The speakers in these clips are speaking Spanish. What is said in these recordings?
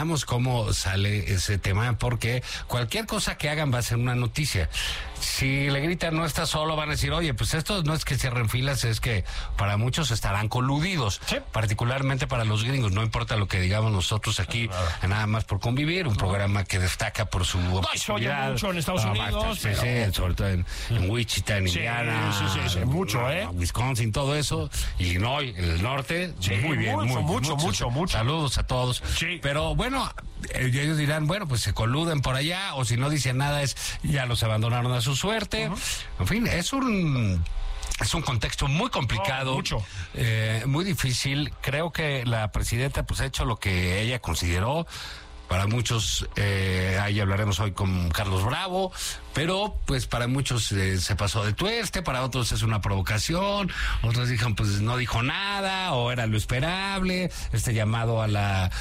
Veamos cómo sale ese tema, porque cualquier cosa que hagan va a ser una noticia. Si le gritan no está solo, van a decir, oye, pues esto no es que cierren filas, es que para muchos estarán coludidos, sí, particularmente para los gringos. No importa lo que digamos nosotros aquí, nada más por convivir, un programa que destaca por su se oye mucho en Estados Unidos. Sí, sí, sobre todo en Wichita, en Indiana, sí, mucho, Wisconsin, todo eso, Illinois, el norte, sí, muy bien, mucho. Saludos a todos. Sí. Pero bueno, ellos dirán, bueno, pues se coluden por allá, o si no dicen nada ya los abandonaron a su suerte. En fin, es un contexto muy complicado, muy difícil. Creo que la presidenta pues ha hecho lo que ella consideró. Para muchos, ahí hablaremos hoy con Carlos Bravo, pero pues para muchos se pasó de tueste, para otros es una provocación, otros dijeron pues no dijo nada, o era lo esperable, este llamado a la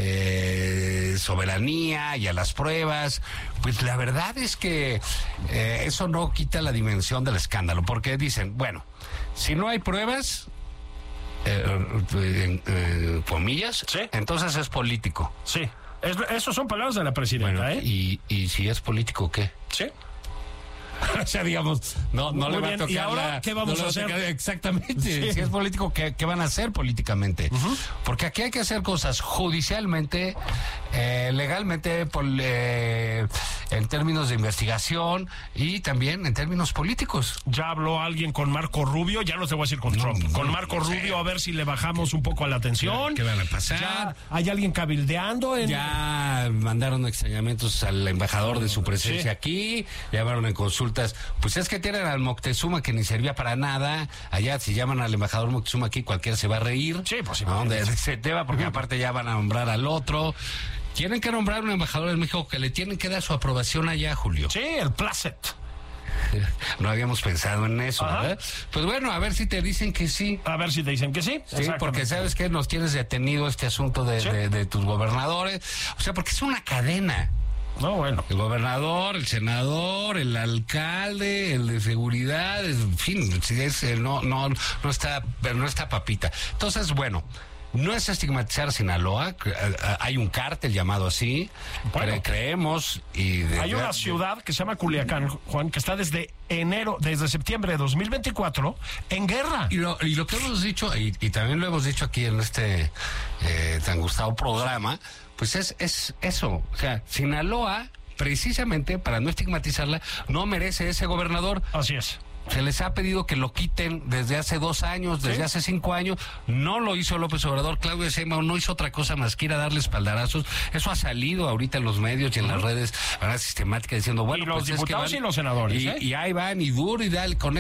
soberanía y a las pruebas. Pues la verdad es que eso no quita la dimensión del escándalo, porque dicen, bueno, si no hay pruebas, comillas, ¿sí?, entonces es político. Sí. Esas son palabras de la presidenta, bueno, ¿y si es político, qué? Sí. O sea, digamos, no le va a tocar. ¿Y ahora qué vamos a hacer? Exactamente. Sí. Si es político, ¿qué van a hacer políticamente? Porque aquí hay que hacer cosas judicialmente, legalmente, en términos de investigación y también en términos políticos. Ya habló alguien con Marco Rubio, ya no te voy a decir con Trump, con Marco Rubio, a ver si le bajamos un poco a la atención. ¿Qué van a pasar? Ya hay alguien cabildeando. Ya mandaron extrañamientos al embajador de su presencia aquí, llamaron en consultas. Pues es que tienen al Moctezuma, que ni servía para nada. Allá, si llaman al embajador Moctezuma aquí, cualquiera se va a reír. Sí, pues sí. De ese tema, porque aparte ya van a nombrar al otro. Tienen que nombrar un embajador en México que le tienen que dar su aprobación allá, Julio. Sí, el Placet. No habíamos pensado en eso, ¿verdad? Pues bueno, a ver si te dicen que sí. A ver si te dicen que sí. Sí, porque sabes que nos tienes detenido este asunto de tus gobernadores. O sea, porque es una cadena. No, bueno. El gobernador, el senador, el alcalde, el de seguridad, en fin, no está papita. Entonces, bueno, no es estigmatizar Sinaloa, hay un cártel llamado así, bueno, creemos. Hay una ciudad que se llama Culiacán, Juan, que está desde septiembre de 2024 en guerra. Y lo que hemos dicho, y también lo hemos dicho aquí en este tan gustado programa, pues es eso. O sea, Sinaloa, precisamente para no estigmatizarla, no merece ese gobernador. Así es. Se les ha pedido que lo quiten desde hace 2 años, desde hace 5 años. No lo hizo López Obrador. Claudia Sheinbaum no hizo otra cosa más que ir a darle espaldarazos. Eso ha salido ahorita en los medios y en las redes, ¿verdad?, sistemática, diciendo, bueno, y los pues diputados es que y los senadores. Y ahí van, y duro y dale con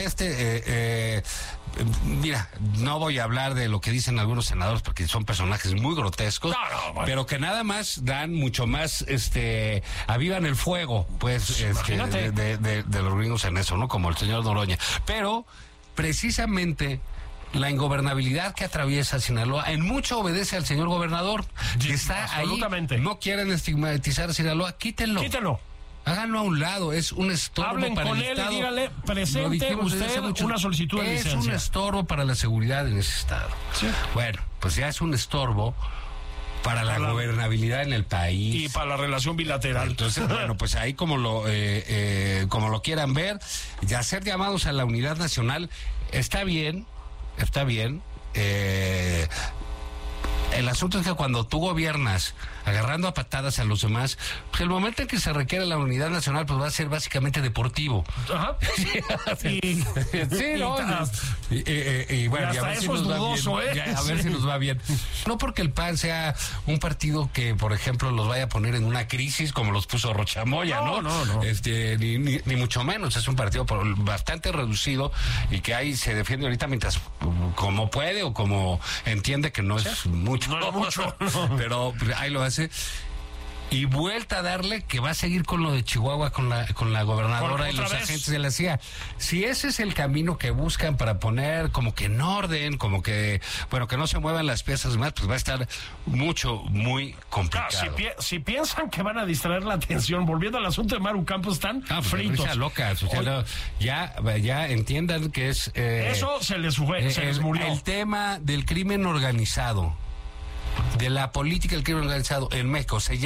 mira, no voy a hablar de lo que dicen algunos senadores porque son personajes muy grotescos, bueno, pero que nada más dan mucho más, avivan el fuego, pues, de los gringos en eso, ¿no? Como el señor Noroña. Pero, precisamente, la ingobernabilidad que atraviesa Sinaloa en mucho obedece al señor gobernador, que está ahí. No quieren estigmatizar a Sinaloa, quítenlo. Háganlo a un lado, es un estorbo. Hablen para con el él Estado. Y dígale, presente usted una solicitud de licencia. Es un estorbo para la seguridad en ese estado. Sí. Bueno, pues ya es un estorbo para la gobernabilidad en el país. Y para la relación bilateral. Entonces, bueno, pues ahí como lo quieran ver, y hacer llamados a la unidad nacional, está bien. El asunto es que cuando tú gobiernas agarrando a patadas a los demás, pues el momento en que se requiere la unidad nacional, pues va a ser básicamente deportivo. Ajá. Y bueno, y a ver si nos va bien. A ver si nos va bien. No porque el PAN sea un partido que, por ejemplo, los vaya a poner en una crisis como los puso Rochamoya, ¿no? No. Ni mucho menos. Es un partido bastante reducido y que ahí se defiende ahorita mientras como puede o como entiende, que no es mucho. No es mucho. Pero ahí lo hace. Y vuelta a darle que va a seguir con lo de Chihuahua, con la gobernadora y los agentes de la CIA. Si ese es el camino que buscan para poner como que en orden, como que, bueno, que no se muevan las piezas más, pues va a estar muy complicado. Si piensan que van a distraer la atención, volviendo al asunto de Maru Campos, están fritos. Locas, o sea, ya entiendan que es... eso se les murió. El tema del crimen organizado de la política del crimen organizado en México se